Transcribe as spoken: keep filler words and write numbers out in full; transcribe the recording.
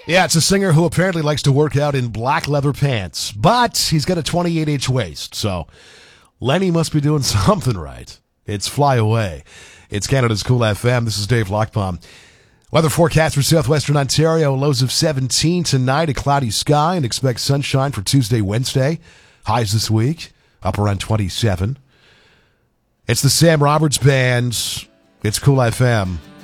Yeah, it's a singer who apparently likes to work out in black leather pants, but he's got a twenty-eight inch waist, so Lenny must be doing something right. It's Fly Away. It's Canada's Cool F M. This is Dave Lockbaum. Weather forecast for southwestern Ontario, lows of seventeen tonight, a cloudy sky, and expect sunshine for Tuesday, Wednesday. Highs this week, up around twenty-seven. It's the Sam Roberts Band. It's Cool F M.